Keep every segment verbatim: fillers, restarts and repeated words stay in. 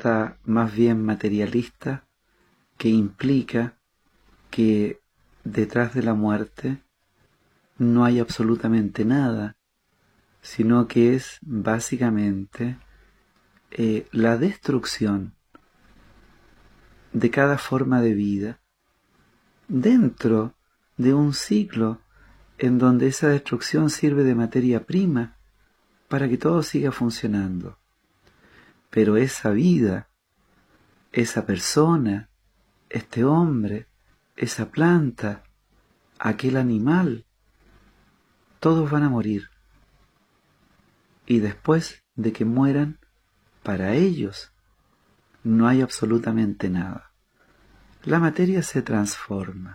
propuesta más bien materialista que implica que detrás de la muerte no hay absolutamente nada, sino que es básicamente eh, la destrucción de cada forma de vida dentro de un ciclo en donde esa destrucción sirve de materia prima para que todo siga funcionando. Pero esa vida, esa persona, este hombre, esa planta, aquel animal, todos van a morir. Y después de que mueran, para ellos no hay absolutamente nada. La materia se transforma.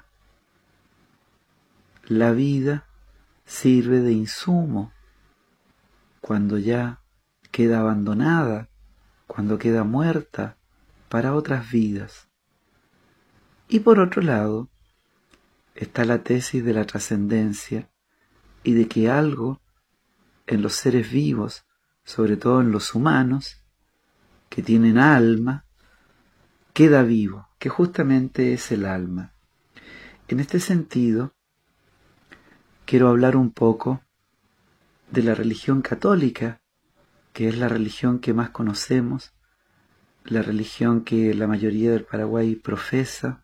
La vida sirve de insumo cuando ya queda abandonada, cuando queda muerta para otras vidas. Y por otro lado, está la tesis de la trascendencia y de que algo en los seres vivos, sobre todo en los humanos, que tienen alma, queda vivo, que justamente es el alma. En este sentido, quiero hablar un poco de la religión católica, que es la religión que más conocemos, la religión que la mayoría del Paraguay profesa.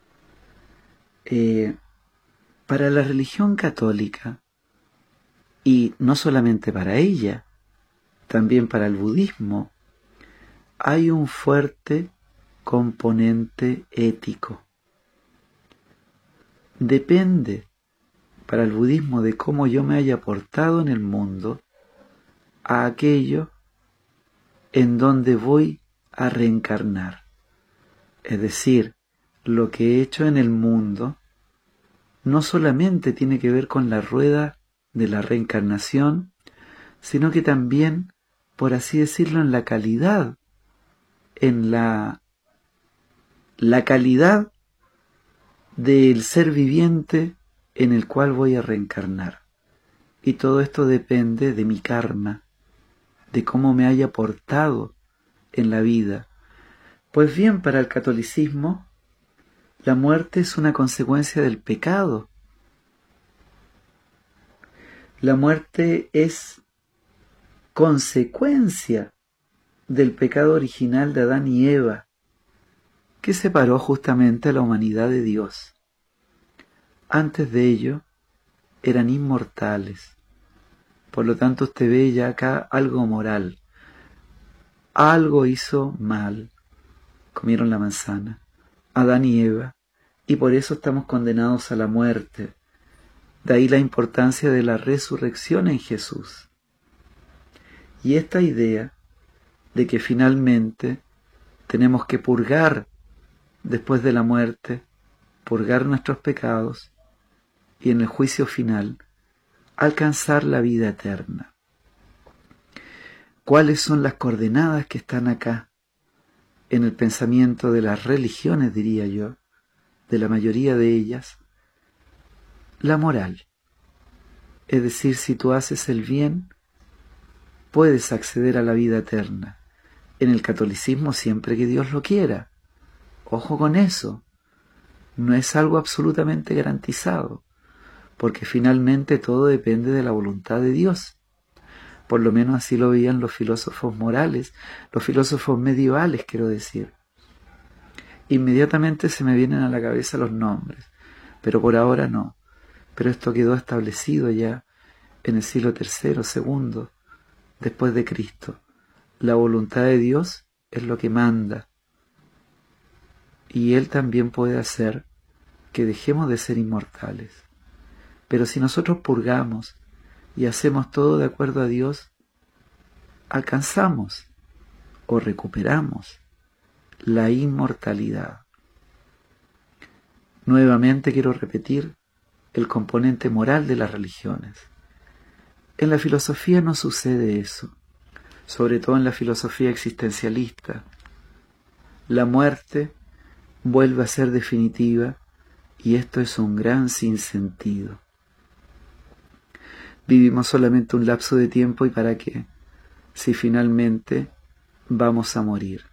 Eh, para la religión católica, y no solamente para ella, también para el budismo, hay un fuerte componente ético. Depende para el budismo de cómo yo me haya portado en el mundo a aquello en donde voy a reencarnar. Es decir, lo que he hecho en el mundo no solamente tiene que ver con la rueda de la reencarnación, sino que también, por así decirlo, en la calidad, en la, la calidad del ser viviente en el cual voy a reencarnar. Y todo esto depende de mi karma, de cómo me haya portado en la vida. Pues bien, para el catolicismo, la muerte es una consecuencia del pecado. La muerte es consecuencia del pecado original de Adán y Eva, que separó justamente a la humanidad de Dios. Antes de ello, eran inmortales. Por lo tanto, usted ve ya acá algo moral. Algo hizo mal. Comieron la manzana, Adán y Eva, y por eso estamos condenados a la muerte. De ahí la importancia de la resurrección en Jesús. Y esta idea de que finalmente tenemos que purgar después de la muerte, purgar nuestros pecados y en el juicio final alcanzar la vida eterna. ¿Cuáles son las coordenadas que están acá en el pensamiento de las religiones, diría yo, de la mayoría de ellas? La moral. Es decir, si tú haces el bien, puedes acceder a la vida eterna. En el catolicismo, siempre que Dios lo quiera. Ojo con eso. No es algo absolutamente garantizado, porque finalmente todo depende de la voluntad de Dios. Por lo menos así lo veían los filósofos morales, los filósofos medievales, quiero decir. Inmediatamente se me vienen a la cabeza los nombres, pero por ahora no. Pero esto quedó establecido ya en el siglo tercero, segundo, después de Cristo. La voluntad de Dios es lo que manda. Y Él también puede hacer que dejemos de ser inmortales. Pero si nosotros purgamos y hacemos todo de acuerdo a Dios, alcanzamos o recuperamos la inmortalidad. Nuevamente quiero repetir el componente moral de las religiones. En la filosofía no sucede eso, sobre todo en la filosofía existencialista. La muerte vuelve a ser definitiva y esto es un gran sinsentido. Vivimos solamente un lapso de tiempo y ¿para qué? Si finalmente vamos a morir.